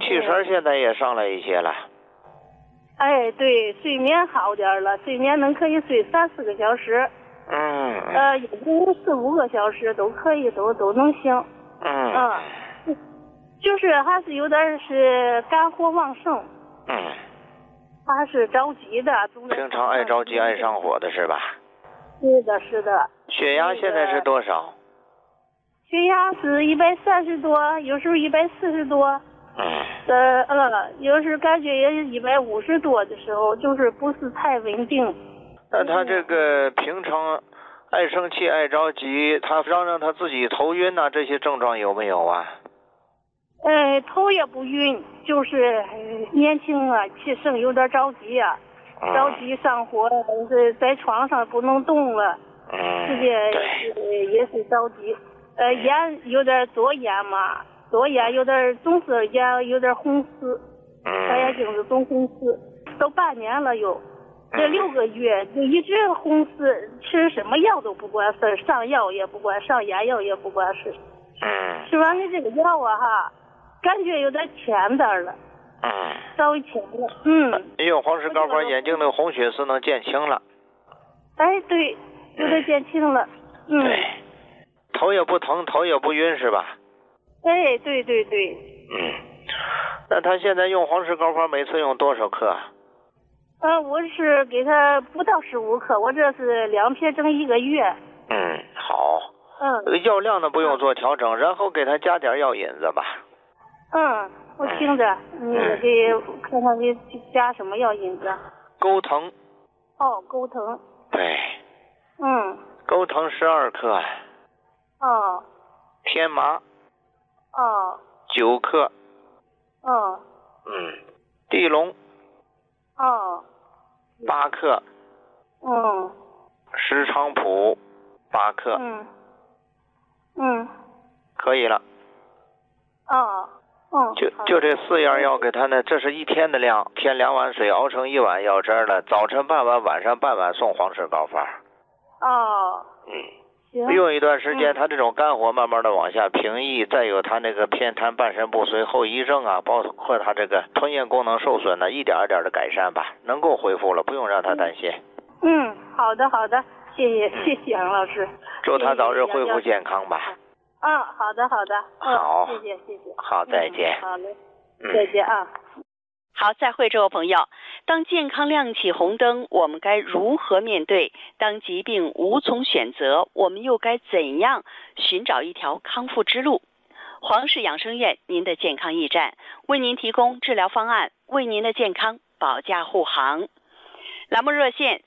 气神现在也上来一些了。 哎，对，睡眠好点了，睡眠可以睡3-4个小时。也就4-5个小时都可以，都能行。就是还是有点是肝火旺盛。他是着急的， 平常爱着急爱上火的是吧？ 是的，是的。 血压现在是多少？ 血压是130多，有时候140多。有时感觉也150多的时候，就是不是太稳定。 那他这个平常爱生气爱着急，他让他自己头晕呐，这些症状有没有啊？ 头也不晕，就是年轻啊，气盛有点着急啊，着急上火，在床上不能动了，直接也是着急。眼有点左眼嘛，左眼有点总是眼有点红丝，小眼睛子总红丝，都半年了有。这6个月就一直红丝，吃什么药都不管事，上药也不管，上眼药也不管事。吃完的这个药啊哈，感觉有点浅点了。稍微浅了。 用黄石膏把眼睛的红血丝能减轻了。 哎，对，有点减轻了。 对，头也不疼，头也不晕是吧？ 哎，对对对。 那他现在用黄石膏每次用多少克？ 我是给他不到15克，我这是2片整1个月。 好。药量呢不用做调整，然后给他加点药引子吧。 我听着，你给看看给加什么药引子？ 钩藤。 钩藤。 对。钩藤12克。天麻。9克。地龙。8克。石菖蒲8克。可以了。就这4样药给他呢，这是1天的量，添2碗水熬成1碗药汁了，早晨半碗，晚上半碗，送黄石膏方。用一段时间，他这种肝火慢慢的往下平抑，再有他那个偏瘫、半身不遂后遗症啊，包括他这个吞咽功能受损呢，一点一点的改善吧，能够恢复了，不用让他担心。 好的好的，谢谢杨老师。 祝他早日恢复健康吧。 好的好的。 好。 谢谢。 好，再见。 好嘞，再见啊。 好，再会，这位朋友。当健康亮起红灯，我们该如何面对？当疾病无从选择，我们又该怎样寻找一条康复之路？黄氏养生院，您的健康驿站，为您提供治疗方案，为您的健康保驾护航。栏目热线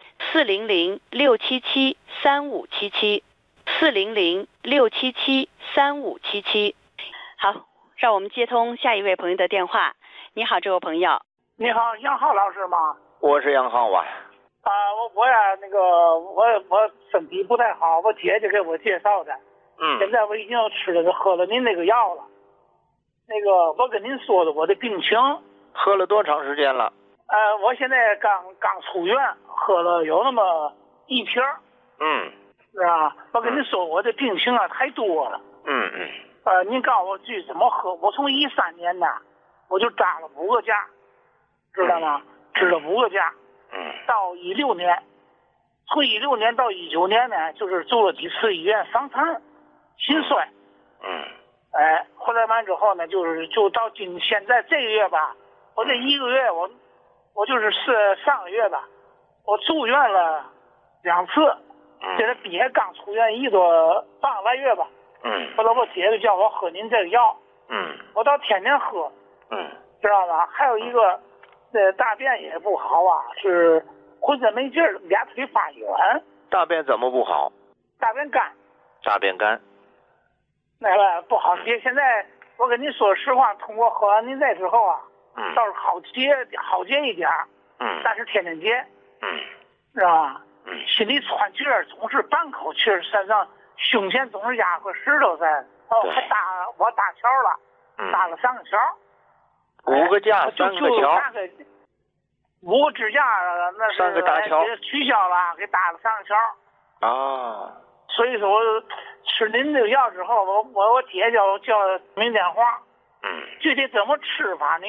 400-677-3577，400-677-3577。好，让我们接通下一位朋友的电话。你好，这位朋友。 你好，杨浩老师吗？ 我是杨浩啊。 我呀，我身体不太好，我姐姐给我介绍的。现在我已经喝了您那个药了。我跟您说的我的病情。 喝了多长时间了？ 我现在刚出院，喝了有那么1瓶。是吧？我跟您说我的病情啊太多了。您告诉我具怎么喝？我从13年呢，我就扎了5个架，知道吗？支了5个架。到16年，从16年到19年呢，就是住了几次医院伤残、心衰。后来完之后呢，就到现在这个月吧，我这1个月我就是上个月吧，我住院了2次。现在爹刚出院1多半个来月吧。后来我姐就叫我喝您这个药。我倒天天喝。知道吧？还有一个，大便也不好啊，是浑身没劲儿，2腿发软。 大便怎么不好？ 大便干。 大便干。 那个不好接。现在我跟您说实话，通过喝完您这之后啊，倒是好接一点。但是天天接。知道吧？心里喘气儿，总是半口气儿，身上胸前总是压个石头在。还我搭桥了，搭了3个桥。 5个架，3个桥。 5个支架，那是 3个大桥取消了，给搭了3个桥。所以说我吃您这个药之后，我姐叫您电话。具体怎么吃法，您